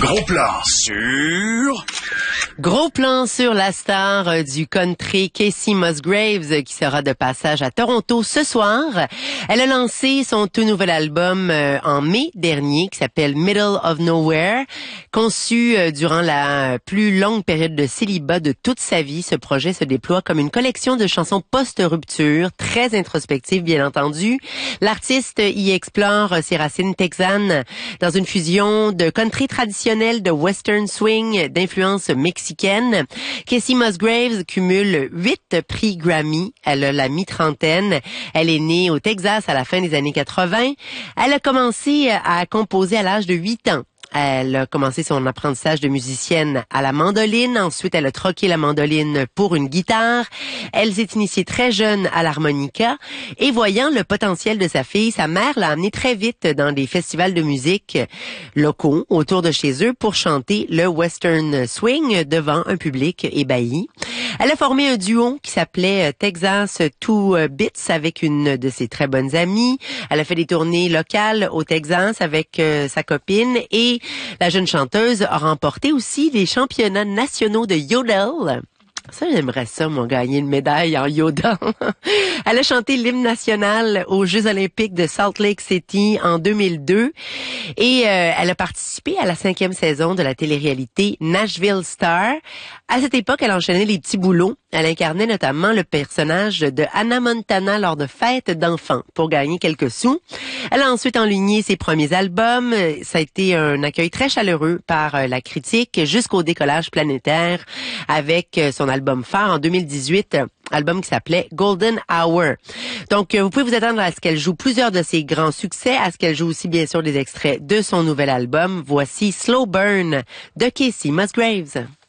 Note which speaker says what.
Speaker 1: Gros plan sur...
Speaker 2: Gros plan sur la star du country Kacey Musgraves qui sera de passage à Toronto ce soir. Elle a lancé son tout nouvel album en mai dernier qui s'appelle Middle of Nowhere. Conçu durant la plus longue période de célibat de toute sa vie, ce projet se déploie comme une collection de chansons post-rupture, très introspectives bien entendu. L'artiste y explore ses racines texanes dans une fusion de country traditionnel, de western swing, d'influence mexicaine. Kacey Musgraves cumule 8 prix Grammy. Elle a la mi-trentaine. Elle est née au Texas à la fin des années 80. Elle a commencé à composer à l'âge de 8 ans. Elle a commencé son apprentissage de musicienne à la mandoline. Ensuite, elle a troqué la mandoline pour une guitare. Elle s'est initiée très jeune à l'harmonica. Et voyant le potentiel de sa fille, sa mère l'a amenée très vite dans des festivals de musique locaux autour de chez eux pour chanter le western swing devant un public ébahi. Elle a formé un duo qui s'appelait Texas Two Bits avec une de ses très bonnes amies. Elle a fait des tournées locales au Texas avec sa copine et la jeune chanteuse a remporté aussi les championnats nationaux de yodel. Ça, j'aimerais ça, moi, gagner une médaille en yodel. Elle a chanté l'hymne national aux Jeux olympiques de Salt Lake City en 2002 et elle a participé à la 5e saison de la télé-réalité Nashville Star. À cette époque, elle enchaînait les petits boulots. Elle incarnait notamment le personnage de Hannah Montana lors de fêtes d'enfants pour gagner quelques sous. Elle a ensuite enligné ses premiers albums. Ça a été un accueil très chaleureux par la critique jusqu'au décollage planétaire avec son album phare en 2018, album qui s'appelait Golden Hour. Donc, vous pouvez vous attendre à ce qu'elle joue plusieurs de ses grands succès, à ce qu'elle joue aussi bien sûr des extraits de son nouvel album. Voici Slow Burn de Kacey Musgraves.